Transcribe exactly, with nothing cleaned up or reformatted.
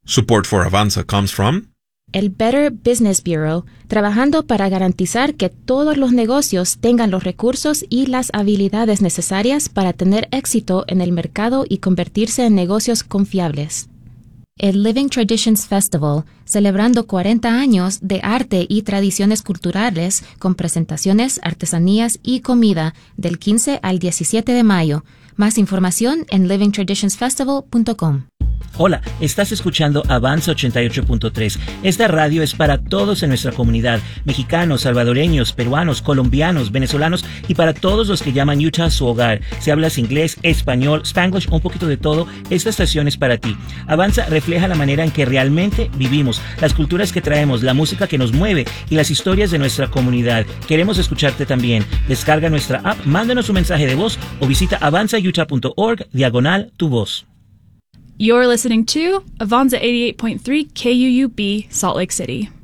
Support for Avanza comes from el Better Business Bureau, trabajando para garantizar que todos los negocios tengan los recursos y las habilidades necesarias para tener éxito en el mercado y convertirse en negocios confiables. El Living Traditions Festival, celebrando cuarenta años de arte y tradiciones culturales con presentaciones, artesanías y comida del quince al diecisiete de mayo. Más información en living traditions festival punto com. Hola, estás escuchando Avanza ochenta y ocho punto tres. Esta radio es para todos en nuestra comunidad, mexicanos, salvadoreños, peruanos, colombianos, venezolanos y para todos los que llaman Utah su hogar. Si hablas inglés, español, Spanglish, un poquito de todo, esta estación es para ti. Avanza refleja la manera en que realmente vivimos, las culturas que traemos, la música que nos mueve y las historias de nuestra comunidad. Queremos escucharte también. Descarga nuestra app, mándanos un mensaje de voz o visita avanza utah punto org diagonal tu voz. You're listening to Avanza eighty-eight point three K U U B, Salt Lake City.